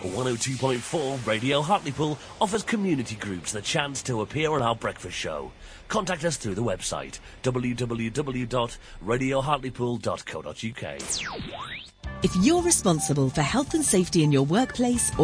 102.4 Radio Hartlepool offers community groups the chance to appear on our breakfast show. Contact us through the website www.radiohartlepool.co.uk. If you're responsible for health and safety in your workplace or